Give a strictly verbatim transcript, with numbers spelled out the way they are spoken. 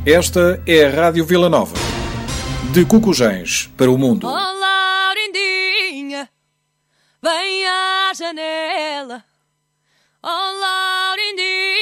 Esta é a Rádio Vila Nova. De Cucujães para o mundo. Oh, Laurindinha, vem à janela. Oh, Laurindinha.